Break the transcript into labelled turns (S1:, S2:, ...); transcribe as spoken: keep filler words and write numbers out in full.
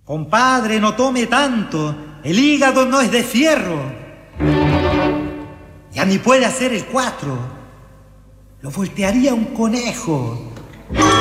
S1: Compadre, no tome tanto, el hígado no es de fierro. Ya ni puede hacer el cuatro, lo voltearía un conejo.